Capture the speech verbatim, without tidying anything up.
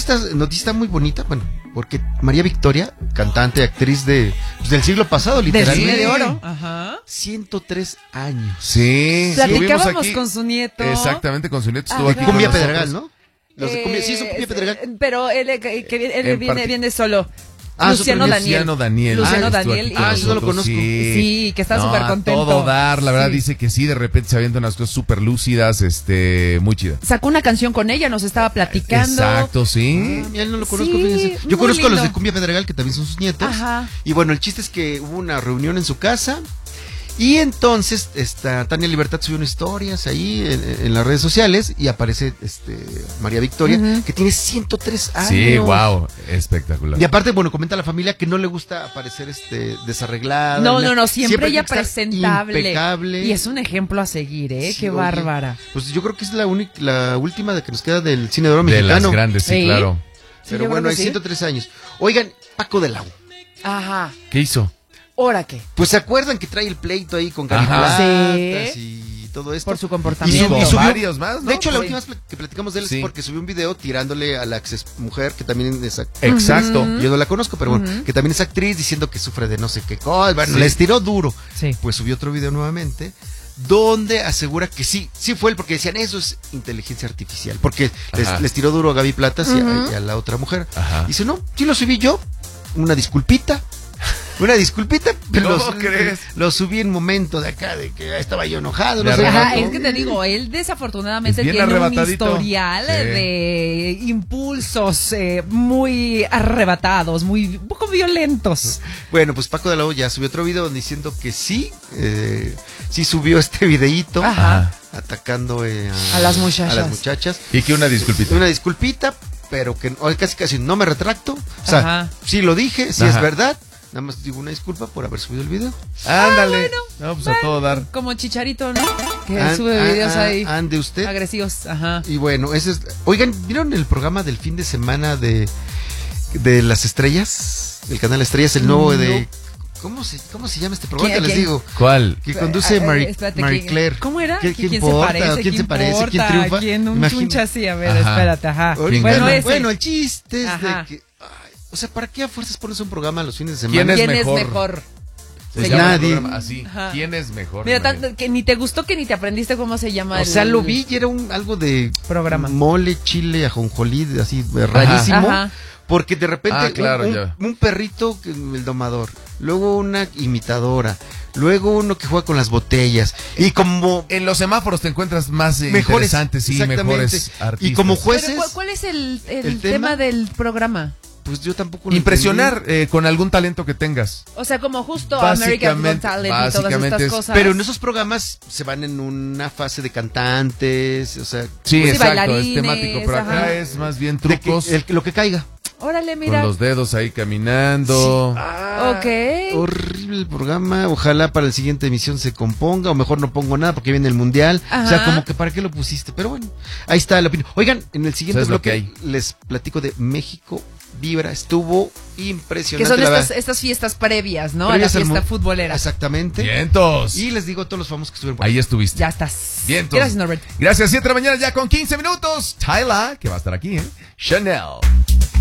esta noticia está muy bonita, bueno, porque María Victoria, cantante, actriz de pues, del siglo pasado, literalmente. Del siglo de oro. Ajá. ciento tres años. Sí. Platicábamos aquí, con su nieto. Exactamente, con su nieto. Estuvo Ajá. aquí. Cumbia con Pedregal, nosotros. ¿no? Los de cumbia, sí, son Cumbia Pedregal. Eh, Pero él, eh, que, que viene- él En viene, parti- viene solo. Ah, Luciano súper bien. Daniel. Luciano Daniel. Luciano Ah, estuvo Daniel. aquí con Ah, eso no lo nosotros, conozco. Sí, Sí, que está No, súper a contento. todo dar, la verdad Sí. dice que sí, de repente se avientan unas cosas súper lúcidas, este, muy chidas. Sacó una canción con ella, nos estaba platicando. Exacto, sí. Ah, mira, no lo conozco, Sí, fíjense. muy Yo conozco a los lindo. de Cumbia Pedregal, que también son sus nietos. Ajá. Y bueno, el chiste es que hubo una reunión en su casa. Y entonces esta Tania Libertad subió unas historias ahí en, en las redes sociales y aparece este María Victoria, Ujú. que tiene ciento tres años. Sí, wow, espectacular. Y aparte, bueno, comenta a la familia que no le gusta aparecer este desarreglada. No, ni no, nada. no, siempre ella tiene que estar presentable. Impecable. Y es un ejemplo a seguir, ¿eh? Sí, Qué oye, bárbara. Pues yo creo que es la única, la última de que nos queda del cine de oro De mexicano. las grandes, sí, Sí. claro. Sí, Pero yo bueno, creo hay que sí. ciento tres años. Oigan, Paco de Lau. Ajá. ¿Qué hizo? ¿Ahora qué? Pues se acuerdan que trae el pleito ahí con Ajá. Cariplatas Sí. y todo esto. Por su Y comportamiento. subió- Y y subió- varios más, ¿no? De hecho, la Sí. última vez pl- que platicamos de él Sí. es porque subió un video tirándole a la ex mujer, que también es act- Exacto. Ujú. yo no la conozco, pero bueno, Ujú. que también es actriz, diciendo que sufre de no sé qué cosa. Bueno, Sí. les tiró duro. Sí. Pues subió otro video nuevamente, donde asegura que sí, sí fue él, porque decían eso es inteligencia artificial, porque les, Ajá. les tiró duro a Gaby Platas y, a, Ujú. y a la otra mujer. Ajá. Dice, no, sí lo subí yo, una disculpita. Una disculpita, pero ¿Cómo lo, crees? lo subí en momento de acá, de que estaba yo enojado. De No sé. arrebato. Ajá, es que te digo, él desafortunadamente Es bien tiene un arrebatadito. historial Sí. de impulsos eh, muy arrebatados, muy un poco violentos. Bueno, pues Paco de la O ya subió otro video diciendo que sí, eh, sí subió este videíto Ajá. atacando eh, A las muchachas. a las muchachas. Y que una disculpita. Una disculpita, pero que o casi casi no me retracto. O sea, Ajá. sí lo dije, sí Ajá. es verdad. Nada más digo una disculpa por haber subido el video. Ándale. No, pues a todo dar. Como Chicharito, ¿no? Que An- sube an- videos an- ahí Ande usted. agresivos. Ajá. Y bueno, ese es. Oigan, ¿vieron el programa del fin de semana de, de las estrellas? El canal Estrellas, el nuevo No. de. ¿Cómo se, ¿Cómo se llama este programa? ¿Quién- Te les quién? digo. ¿Cuál? Que conduce Eh, eh, Marie, espérate, Marie ¿quién- Claire. ¿Cómo era? ¿Qué- ¿Quién, ¿Quién se importa? parece? ¿Quién se parece? ¿Quién importa? triunfa? ¿Quién? Un Imagina- chuncha así, a ver, Ajá. espérate, ajá. Ahorita, Bueno, gana? ese. bueno, el chiste es Ajá. de que. ay, o sea, ¿para qué a fuerzas pones un programa los fines de ¿Quién semana? es ¿Quién mejor? es mejor? Se Pues llama el nadie. programa Así. Ajá. ¿Quién es mejor? Mira, Imagínate. tanto que ni te gustó que ni te aprendiste cómo se llama O el sea, lo vi y era un, algo de programa. mole, chile, ajonjolí, así eh, rarísimo. Ajá. Porque de repente Ah, un- claro, un, ya. un perrito, que- el domador, luego una imitadora, luego uno que juega con las botellas. Y como En los semáforos te encuentras más eh, mejores, interesantes, sí, exactamente. mejores artistas. Y como Pero, jueces, ¿cuál, cuál es el, el ¿El tema? tema? del programa? pues yo tampoco lo Impresionar eh, con algún talento que tengas. O sea, como justo American Got Básicamente- Talent y todas básicamente estas es- cosas. Pero en esos programas se van en una fase de cantantes, o sea, Sí, Pues sí, exacto, es bailarines, temático. Pero acá ajá. es más bien de que- trucos el- lo que caiga. Órale, con mira. los dedos ahí caminando. Ah, Ok. horrible el programa. Ojalá para la siguiente emisión se componga, o mejor no pongo nada porque viene el mundial. Ajá. O sea, como que para qué lo pusiste. Pero bueno, ahí está la opinión. Oigan, en el siguiente ¿Sabes lo bloque que hay? les platico de México Vibra. Estuvo Que impresionante. son la estas, verdad. estas fiestas previas, ¿no? Previas a al la fiesta mu- futbolera. Exactamente. Vientos. Y les digo a todos los famosos que estuvieron por Ahí estuviste. Ya estás. Vientos. Gracias, Norbert. Gracias, siete de la mañana ya con quince minutos. Tyla, que va a estar aquí, ¿eh? Chanel.